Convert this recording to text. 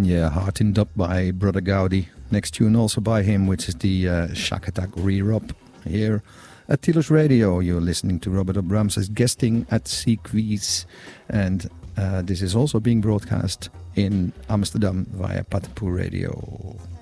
Yeah, Heartened Up by Brother Gaudi. Next tune also by him, which is the Shack Attack re-rub here at Telos Radio. You're listening to Robert Abrams as guesting at Sequeeze, and this is also being broadcast in Amsterdam via Patapoo Radio.